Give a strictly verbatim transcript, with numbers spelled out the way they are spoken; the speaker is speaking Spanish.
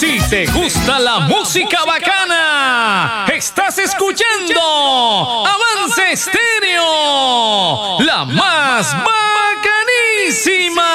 Si te gusta la música bacana, estás escuchando Avance Estéreo, la más bacanísima.